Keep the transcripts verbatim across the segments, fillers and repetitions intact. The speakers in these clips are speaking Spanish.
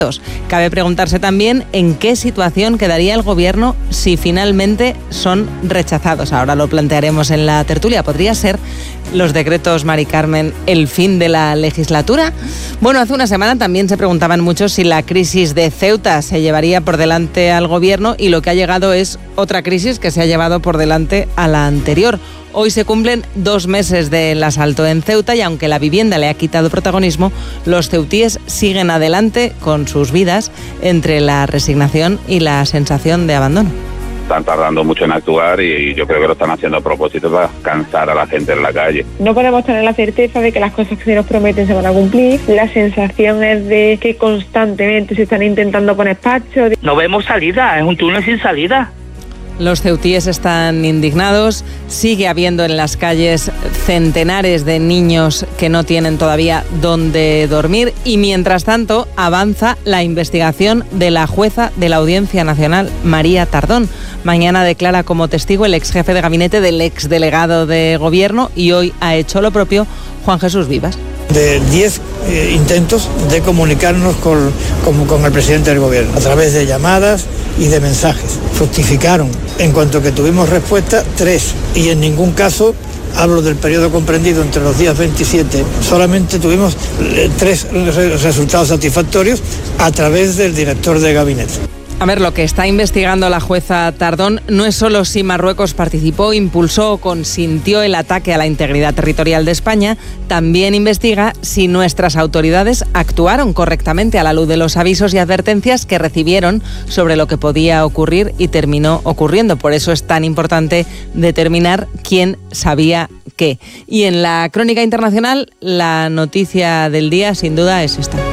Cabe preguntarse también en qué situación quedaría el gobierno si finalmente son rechazados. Ahora lo plantearemos en la tertulia. ¿Podría ser los decretos, Mari Carmen, el fin de la legislatura? Bueno, hace una semana también se preguntaban muchos si la crisis de Ceuta se llevaría por delante al gobierno, y lo que ha llegado es otra crisis que se ha llevado por delante a la anterior. Hoy se cumplen dos meses del asalto en Ceuta y aunque la vivienda le ha quitado protagonismo, los ceutíes siguen adelante con sus vidas entre la resignación y la sensación de abandono. Están tardando mucho en actuar y yo creo que lo están haciendo a propósito para cansar a la gente en la calle. No podemos tener la certeza de que las cosas que se nos prometen se van a cumplir. La sensación es de que constantemente se están intentando poner pachos. No vemos salida, es un túnel sin salida. Los ceutíes están indignados, sigue habiendo en las calles centenares de niños que no tienen todavía dónde dormir y mientras tanto avanza la investigación de la jueza de la Audiencia Nacional, María Tardón. Mañana declara como testigo el ex jefe de gabinete del ex delegado de gobierno y hoy ha hecho lo propio Juan Jesús Vivas. De diez eh, intentos de comunicarnos con, con, con el presidente del gobierno, a través de llamadas y de mensajes. Fructificaron, en cuanto que tuvimos respuesta, tres, y en ningún caso, hablo del periodo comprendido entre los días veintisiete, solamente tuvimos eh, tres re- resultados satisfactorios a través del director de gabinete. A ver, lo que está investigando la jueza Tardón no es solo si Marruecos participó, impulsó o consintió el ataque a la integridad territorial de España, también investiga si nuestras autoridades actuaron correctamente a la luz de los avisos y advertencias que recibieron sobre lo que podía ocurrir y terminó ocurriendo. Por eso es tan importante determinar quién sabía qué. Y en la crónica internacional, la noticia del día sin duda es esta.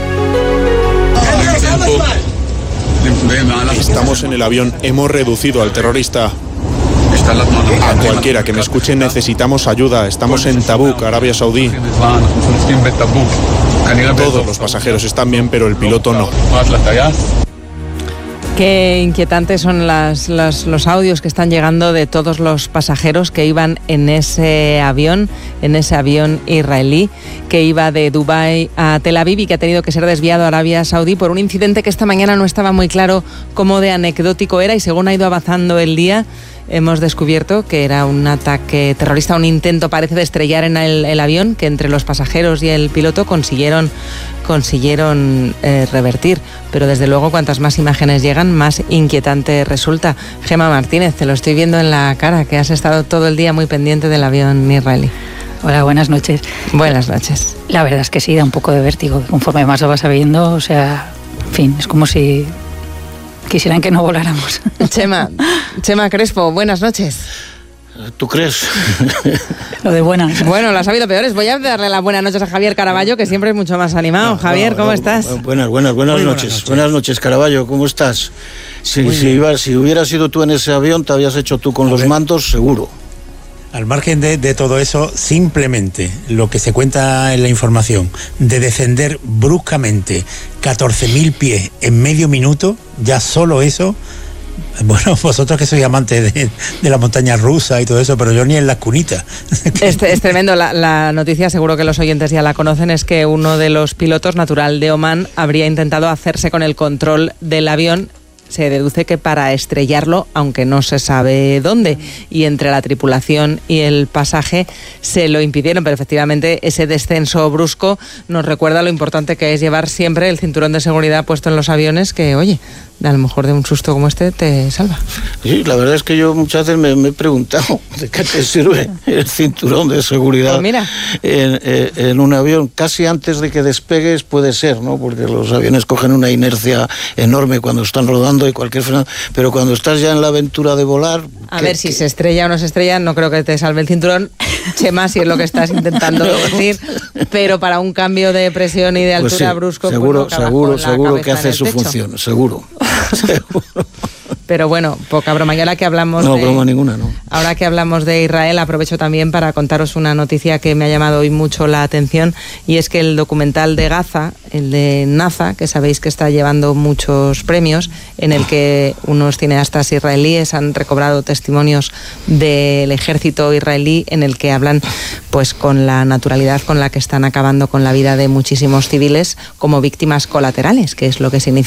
Estamos en el avión, hemos reducido al terrorista. A cualquiera que me escuche, necesitamos ayuda. Estamos en Tabuk, Arabia Saudí. Todos los pasajeros están bien, pero el piloto no. Qué inquietantes son las, las, los audios que están llegando de todos los pasajeros que iban en ese avión, en ese avión israelí, que iba de Dubái a Tel Aviv y que ha tenido que ser desviado a Arabia Saudí por un incidente que esta mañana no estaba muy claro cómo de anecdótico era, y según ha ido avanzando el día, hemos descubierto que era un ataque terrorista, un intento, parece, de estrellar en el, el avión, que entre los pasajeros y el piloto consiguieron, consiguieron eh, revertir. Pero desde luego, cuantas más imágenes llegan, más inquietante resulta. Gemma Martínez, te lo estoy viendo en la cara, que has estado todo el día muy pendiente del avión israelí. Hola, buenas noches. Buenas noches. La verdad es que sí, da un poco de vértigo. Conforme más lo vas sabiendo, o sea, en fin, es como si quisieran que no voláramos. Chema, Chema Crespo, buenas noches. ¿Tú crees? Lo de buenas. Bueno, las ha habido peores. Voy a darle las buenas noches a Javier Caraballo, que siempre es mucho más animado. No, Javier, ¿cómo no, estás? Buenas, buenas, buenas buenas noches. noches. Buenas noches, Caraballo, ¿cómo estás? Si, si, iba, si hubieras sido tú en ese avión, te habías hecho tú con a los ver. mandos, seguro. Al margen de, de todo eso, simplemente lo que se cuenta en la información de descender bruscamente catorce mil pies en medio minuto, ya solo eso. Bueno, vosotros que sois amantes de, de la montaña rusa y todo eso, pero yo ni en las cunitas. Es, es tremendo. La, la noticia, seguro que los oyentes ya la conocen, es que uno de los pilotos, natural de Omán, habría intentado hacerse con el control del avión. Se deduce que para estrellarlo, aunque no se sabe dónde, y entre la tripulación y el pasaje se lo impidieron, pero efectivamente ese descenso brusco nos recuerda lo importante que es llevar siempre el cinturón de seguridad puesto en los aviones, que oye, a lo mejor de un susto como este te salva. Sí, la verdad es que yo muchas veces me, me he preguntado de qué te sirve el cinturón de seguridad. Pues mira. En, en, en un avión. Casi antes de que despegues puede ser, ¿no? Porque los aviones cogen una inercia enorme cuando están rodando y cualquier frenado, pero cuando estás ya en la aventura de volar... A ver, si se estrella o no se estrella, no creo que te salve el cinturón, Chema, si es lo que estás intentando decir, pero para un cambio de presión y de altura pues sí, brusco... Seguro, pues no seguro, seguro que hace su techo. función, seguro. Seguro. Pero bueno, poca broma. Y ahora que hablamos no, de, broma ninguna, no. Ahora que hablamos de Israel, aprovecho también para contaros una noticia que me ha llamado hoy mucho la atención, y es que el documental de Gaza, el de Naza, que sabéis que está llevando muchos premios, en el que unos cineastas israelíes han recobrado testimonios del ejército israelí, en el que hablan pues con la naturalidad con la que están acabando con la vida de muchísimos civiles como víctimas colaterales, que es lo que significa